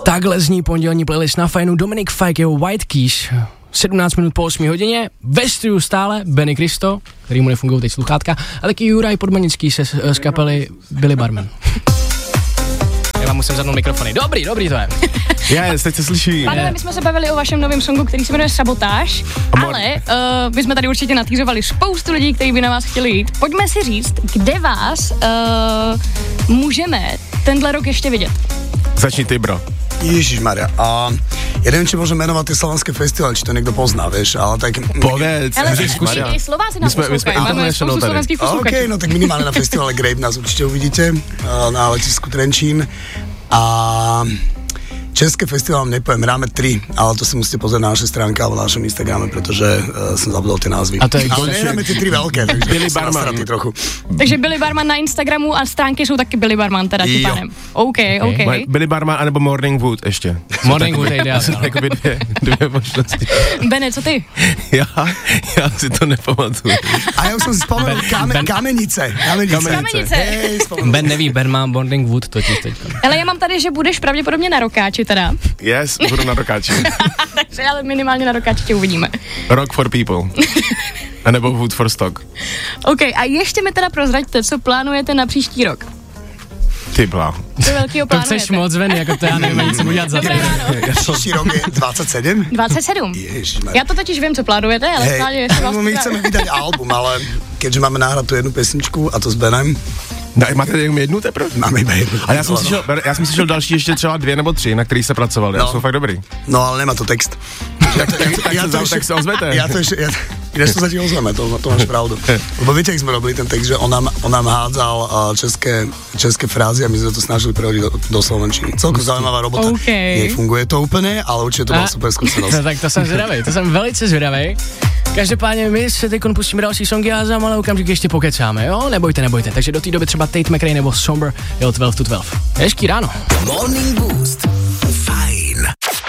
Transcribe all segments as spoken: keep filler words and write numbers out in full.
Takhle zní pondělní playlist na Fajnu. Dominik Fike, jeho White Keys. sedmnáct minut po osmé hodině. Ve studiu stále Benny Kristo, který mu nefungují teď sluchátka, a taky Juraj Podmanický se, z kapely Billy Barman. Já vám musím zadnout mikrofony. Dobrý, dobrý to je. Já, teď se slyší. Pánové, my jsme se bavili o vašem novém songu, který se jmenuje Sabotáž, ale uh, my jsme tady určitě natýřovali spoustu lidí, kteří by na vás chtěli jít. Pojďme si říct, kde vás uh, můžeme tenhle rok ještě vidět. Začni ty, bro. Ježišmaria. A ja neviem, či môžem menovať tie slovenské festivaly, či to niekto pozná, vieš, ale tak... Povedz. Ale i Slováci nás poslouchají, máme spoustu slovenských posluchačů. OK, no tak minimálne na festivale Grape nás určite uvidíte, na letisku Trenčín. A české festival vám nepoviem, hráme tri, ale to si musíte pozrieť na našej stránke alebo na našom Instagrame, pretože uh, som zabudol tie názvy. A to je ale nehráme tie tri veľké, takže Billy Barman trochu. Takže Billy Barman na Instagramu a stránky jsou taky Billy Barman, teda tím pánem. OK, OK. Okay. Billy Barman anebo Morning Wood ještě. Morning Wood je ideální. Jakoby dvě, dvě možnosti. Bene, co ty? Já, já si to nepamatuju. A já už jsem si vzpomenul ben, kame, ben, kamenice. Kamenice. Kamenice. Hey, Ben neví, Ben má Morning Wood totiž teď. Ale já mám tady, že budeš pravděpodobně na Rokáči teda. Yes, budu na Rokáči. Takže ale minimálně na Rokáči tě uvidíme. Rock for people. A nebo Wood for stock. OK, a ještě mi teda prozraďte, co plánujete na příští rok. Ty blá. Co velkýho To plánujete? chceš moc, Veny, jako to já nevím ani co udělat za to. Příští rok je dvacet sedm? dvacet sedm. Ježišmarja. Já to totiž vím, co plánujete, ale Hej, stále jestli vás... no my chceme vydať album, ale keďže máme nahrát tu jednu pesničku a to s Benem. No, máte jenom jednu teprve? Máme iba jednu. A já jsem slyšel, já jsem slyšel další ještě třeba dvě nebo tři, na kterých se pracovali. No. Jsou fakt dobrý. No, ale nemá to text. Ja to, ja, tak, ja se, to tak se ozvete. Ja to ešte, ja, ináč to zatiaľ ozveme, to, to máš pravdu. Lebo viete, jak sme robili ten text, že on nám, on nám hádzal uh, české, české frázy a my sme to snažili prehodiť do, do slovenčiny. Celkom zaujímavá robota. Okay. Nefunguje to úplne, ale určite to byla super skúsenosť. No, tak to jsem zvědavej, to jsem velice zvědavej. Každopádně my se teď pustíme další songy a za malé okamžiky ještě pokecáme, jo? Nebojte, nebojte. Takže do té doby třeba Tate McRae nebo Somber, jo, dvanáct to dvanáct. Hezký ráno. Morning Boost. Fajn.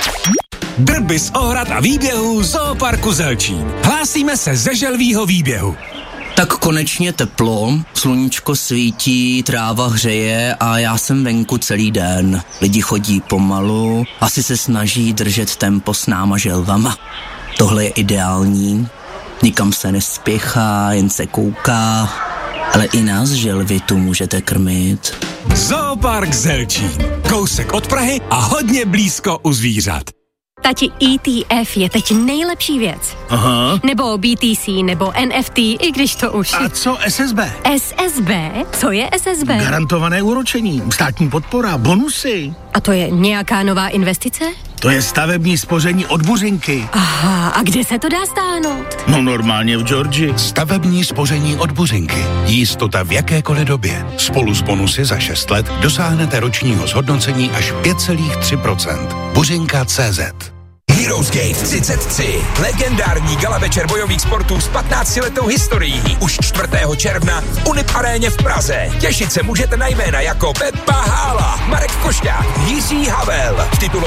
Drby z Ohrad a výběhu Zooparku Zelčín. Hlásíme se ze želvího výběhu. Tak konečně teplo, sluníčko svítí, tráva hřeje a já jsem venku celý den. Lidi chodí pomalu, asi se snaží držet tempo s náma želvama. Tohle je ideální, nikam se nespěchá, jen se kouká, ale i nás želvy tu můžete krmit. Zoopark Zelčín. Kousek od Prahy a hodně blízko u zvířat. Tati, E T F je teď nejlepší věc. Aha. Nebo B T C, nebo N F T, i když to už... A co S S B? S S B? Co je S S B? Garantované úročení, státní podpora, bonusy. A to je nějaká nová investice? To je stavební spoření od Buřinky. Aha, a kde se to dá stáhnout? No normálně v Georgii. Stavební spoření od Buřinky. Jistota v jakékoliv době. Spolu s bonusy za šest let dosáhnete ročního zhodnocení až pět celá tři procenta. Buřinka tečka cé zet. Heroes Gate třicet tři. Legendární gala večer bojových sportů s patnáctiletou historií. Už čtvrtého června v Unip aréně v Praze. Těšit se můžete na jména jako Pepa Hála, Marek Košťák, Jiří Havel. V titulové